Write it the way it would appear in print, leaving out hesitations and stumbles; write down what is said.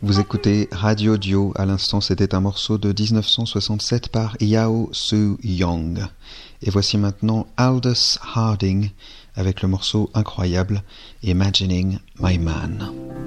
Vous écoutez Radio Dio, à l'instant c'était un morceau de 1967 par Yao Su Young. Et voici maintenant Aldous Harding avec le morceau incroyable Imagining My Man.